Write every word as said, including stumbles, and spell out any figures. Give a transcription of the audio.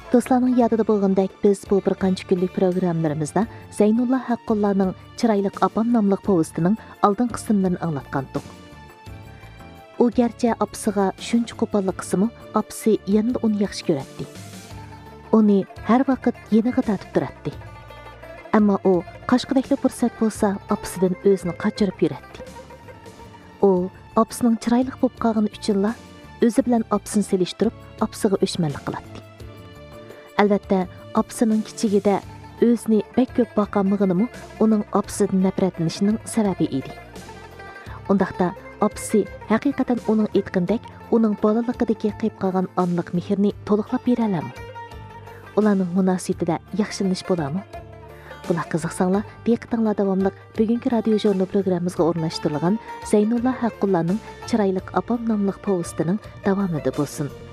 Dostlarning yadida bo'lgandek biz bu bir qancha kunlik programmalarımızda Zeynulla Haqqullarning Chirayliq apam nomli povestining oldin qismlarini anglatgandik. U gerçi apsiga shuncha qo'pollik qismi, apsi yanada uni yaxshi ko'radi. Uni har vaqt yeniga tatib turadi. Ammo u qashqidakli fursat bo'lsa, apsidan o'zini qochirib yuradi. U apsining chiroyli bo'lib qolgani uchunla o'zi bilan apsini selishtirib, apsiga o'chmanlik qiladi. Albatta, apsining kichigida o'zini bek ko'p boqanmig'ini uning apsidan nafratlanishining sababi edi. Undaqda apsi haqiqatan uning aytgandek, uning bolaligidagi qilib qolgan onliq mehrni to'liqlab bera oladi. Ularning munosabatida yaxshilanish bo'ladimi? Bular qiziqsanglar, diqqatinglar davomli bugungi radio jurnal programmamizga o'rnashtirilgan Zeynulla Haqqullarning Chirayliq apam nomli povestining davomida bo'lsin.